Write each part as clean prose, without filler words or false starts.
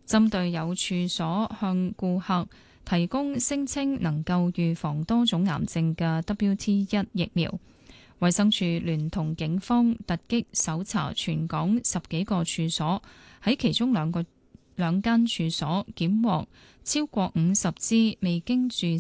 針對有處所向顧客提供聲稱能夠預防多種癌症嘅 WT1 疫苗，衛生署聯同警方突擊搜查全港10幾個處所，喺其中兩間處所檢獲超過50支未經註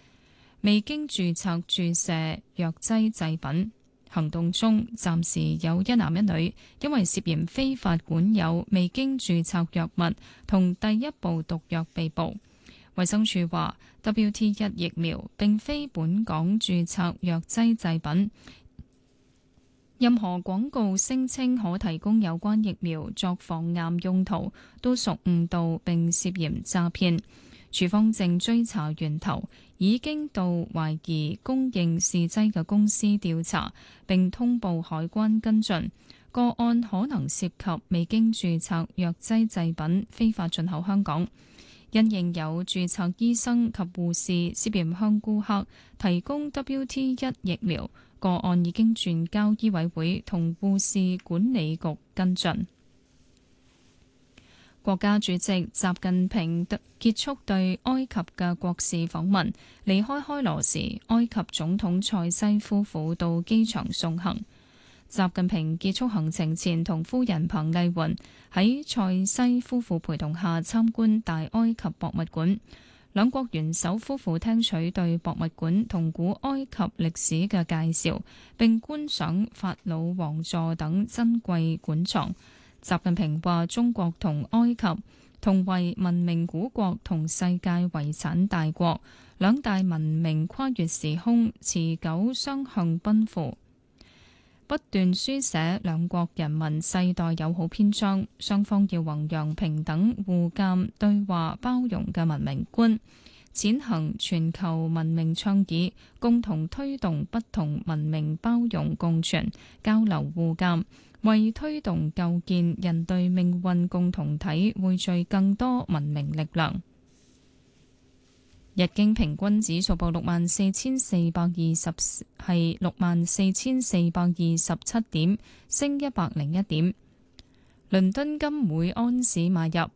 冊注射藥劑製品。行動中，暫時有1男1女因為涉嫌非法管有未經註冊藥物同第一部毒藥被捕。衛生署話 ，WT1 疫苗並非本港註冊藥劑製品，任何廣告聲稱可提供有關疫苗作防癌用途，都屬誤導並涉嫌詐騙。署方正追查源頭，已經到懷疑供應試劑嘅公司調查，並通報海關跟進。個案可能涉及未經註冊藥劑製品非法進口香港。因應有註冊醫生及護士涉嫌向顧客提供 WT1 疫苗，個案已經轉交醫委會同護士管理局跟進。國家主席習近平結束對埃及嘅國事訪問，離開開羅時，埃及總統塞西夫婦到機場送行。習近平結束行程前，同夫人彭麗媛喺塞西夫婦陪同下參觀大埃及博物館。兩國元首夫婦聽取對博物館同古埃及歷史嘅介紹，並觀賞法老王座等珍貴館藏。習近平話：中國同埃及同為文明古國同世界遺產大國，兩大文明跨越時空，持久雙向奔赴，不斷書寫兩國人民世代友好篇章。雙方要弘揚平等、互鑑、對話、包容嘅文明觀，踐行全球文明倡議，共同推動不同文明包容共存、交流互鑑，為推動構建人類命運共同體匯聚更多文明力量。日經平均指數報64,420，係64,427點，升101點。倫敦金每安士買入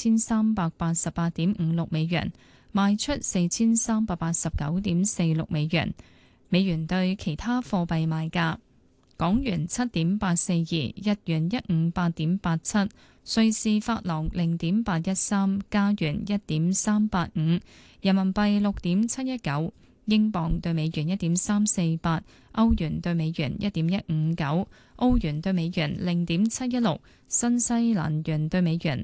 4388.56美元，賣出4389.46美元。美元對其他貨幣賣價：港元7.842，日元158.87，瑞士法郎0.813，加元1.385，人民幣6.719，英鎊對美元1.348，歐元對美元1.159，澳元對美元0.716，新西蘭元對美元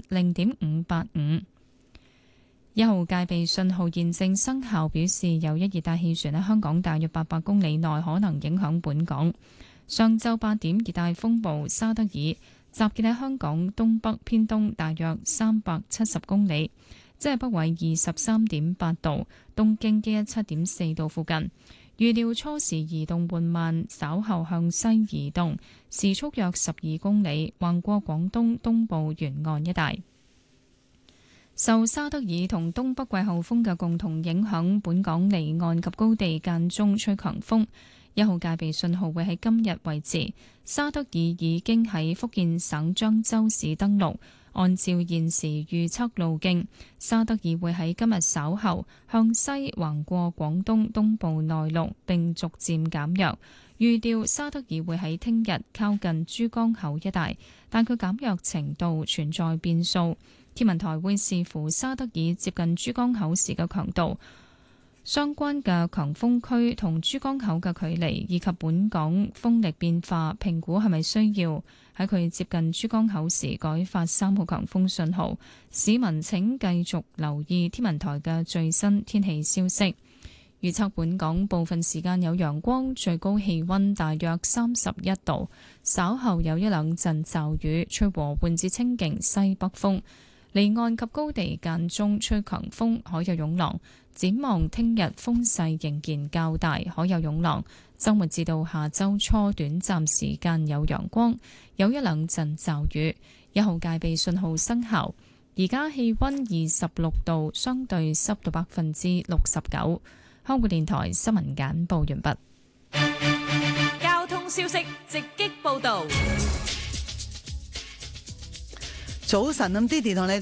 0.585。1號戒備信號現正生效，表示有一熱帶氣旋喺香港大約800公里內可能影響本港。上晝8點，熱帶風暴沙德爾集結喺香港東北偏東大約370公里，即係北緯23.8度、東經117.4度附近。預料初時移動緩慢，稍後向西移動，時速約12公里，橫過廣東東部沿岸一帶。受沙德爾同東北季候風嘅共同影響，本港離岸及高地間中吹強風。1號戒備信號會喺今日維持。沙德爾已經喺福建省漳州市登陸，按照現時預測路徑，沙德爾會喺今日稍後向西橫過廣東東部內陸，並逐漸減弱。預料沙德爾會喺聽日靠近珠江口一帶，但佢減弱程度存在變數。天文台會視乎沙德爾接近珠江口時嘅強度、相關嘅強風區同珠江口嘅距離，以及本港風力變化，評估係咪需要喺佢接近珠江口時改發3號強風信號。市民請繼續留意天文台嘅最新天氣消息。預測本港部分時間有陽光，最高氣溫大約31度，稍後有一兩陣驟雨，吹和緩至清勁西北風。離岸及高地間中吹強風，海有湧浪。展望聽日風勢仍然較大，海有湧浪。週末至到下週初短暫時間有陽光，有一兩陣驟雨。1號戒備信號生效。而家氣溫26度，相對濕度69%。香港電台新聞簡報完畢。 交通消息直擊報道。 早晨，咁 Didi 同你